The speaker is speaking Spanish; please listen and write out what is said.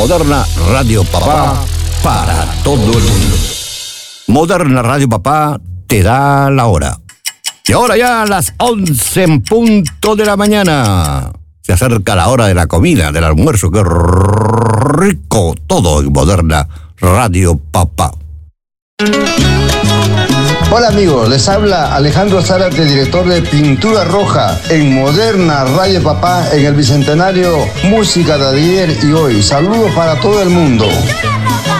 Moderna Radio Papá para todo el mundo. Moderna Radio Papá te da la hora. Y ahora ya a las 11 en punto de la mañana. Se acerca la hora de la comida, del almuerzo. ¡Qué rico! Todo en Moderna Radio Papá. Hola amigos, les habla Alejandro Zárate, director de Pintura Roja en Moderna Radio Papá en el Bicentenario Música de ayer y hoy. Saludos para todo el mundo.